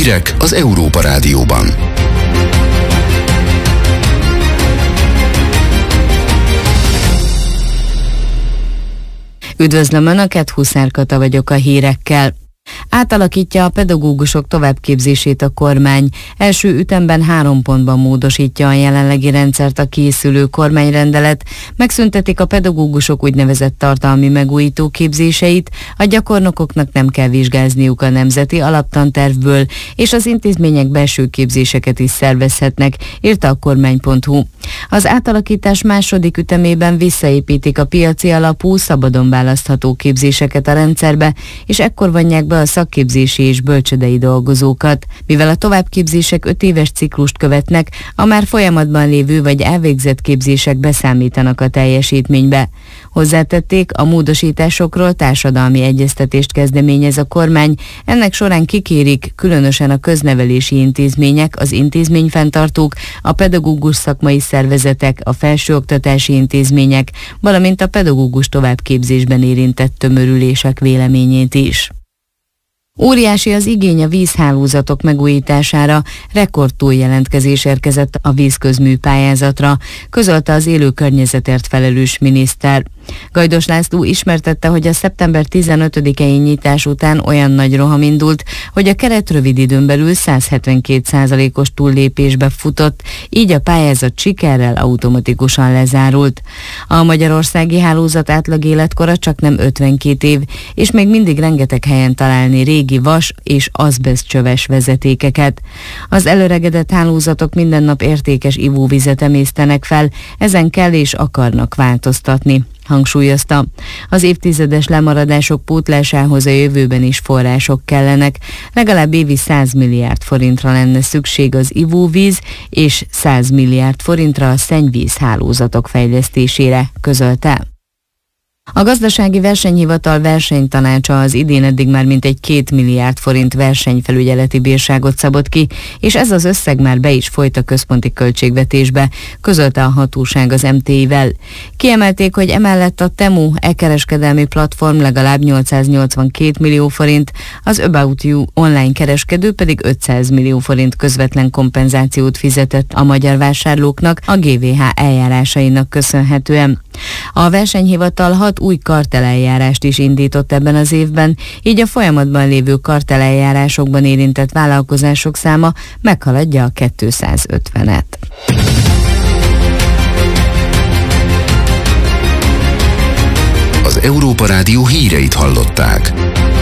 Hírek az Európa Rádióban. Üdvözlöm Önöket, Huszár Kata vagyok a hírekkel. Átalakítja a pedagógusok továbbképzését a kormány. Első ütemben 3 pontban módosítja a jelenlegi rendszert a készülő kormányrendelet, megszüntetik a pedagógusok úgynevezett tartalmi megújító képzéseit, a gyakornokoknak nem kell vizsgázniuk a nemzeti alaptantervből, és az intézmények belső képzéseket is szervezhetnek, írta a kormány.hu. Az átalakítás második ütemében visszaépítik a piaci alapú, szabadon választható képzéseket a rendszerbe, és ekkor vonják be a szakképzési és bölcsődei dolgozókat. Mivel a továbbképzések 5 éves ciklust követnek, a már folyamatban lévő vagy elvégzett képzések beszámítanak a teljesítménybe. Hozzátették, a módosításokról társadalmi egyeztetést kezdeményez a kormány, ennek során kikérik különösen a köznevelési intézmények, az intézményfenntartók, a pedagógus szakmai szervezetek, a felsőoktatási intézmények, valamint a pedagógus továbbképzésben érintett tömörülések véleményét is. Óriási az igény a vízhálózatok megújítására, rekord túljelentkezés érkezett a vízközmű pályázatra, közölte az élő környezetért felelős miniszter. Gajdos László ismertette, hogy a szeptember 15-i nyitás után olyan nagy roham indult, hogy a keret rövid időn belül 172%-os túllépésbe futott, így a pályázat sikerrel automatikusan lezárult. A magyarországi hálózat átlag életkora csaknem 52 év, és még mindig rengeteg helyen találni régi vas és azbesztcsöves vezetékeket. Az előregedett hálózatok minden nap értékes ivóvizet emésztenek fel, ezen kell és akarnak változtatni, hangsúlyozta. Az évtizedes lemaradások pótlásához a jövőben is források kellenek. Legalább évi 100 milliárd forintra lenne szükség az ivóvíz, és 100 milliárd forintra a szennyvíz hálózatok fejlesztésére, közölte. A Gazdasági Versenyhivatal versenytanácsa az idén eddig már mintegy 2 milliárd forint versenyfelügyeleti bírságot szabott ki, és ez az összeg már be is folyt a központi költségvetésbe, közölte a hatóság az MTI-vel. Kiemelték, hogy emellett a Temu e-kereskedelmi platform legalább 882 millió forint, az About You online kereskedő pedig 500 millió forint közvetlen kompenzációt fizetett a magyar vásárlóknak a GVH eljárásainak köszönhetően. A versenyhivatal 6 új karteleljárást is indított ebben az évben, így a folyamatban lévő karteleljárásokban érintett vállalkozások száma meghaladja a 250-et. Az Európa Rádió híreit hallották.